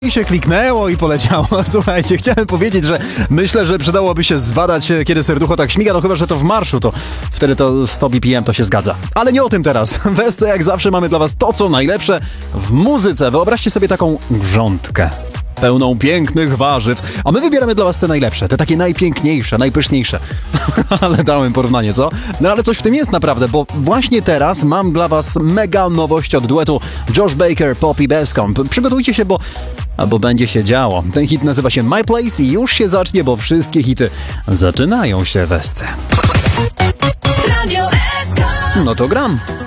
I się kliknęło i poleciało. Słuchajcie, chciałem powiedzieć, że myślę, że przydałoby się zbadać, kiedy serducho tak śmiga, no chyba, że to w marszu, to wtedy to 100 BPM to się zgadza. Ale nie o tym teraz. W Wesce jak zawsze mamy dla was to, co najlepsze w muzyce. Wyobraźcie sobie taką grządkę pełną pięknych warzyw, a my wybieramy dla was te najlepsze, te takie najpiękniejsze, najpyszniejsze. Ale dałem porównanie, co? No ale coś w tym jest naprawdę, bo właśnie teraz mam dla was mega nowość od duetu Josh Baker, Poppy Bescombe. Przygotujcie się, bo będzie się działo. Ten hit nazywa się My Place i już się zacznie, bo wszystkie hity zaczynają się w Wesce. No to gram.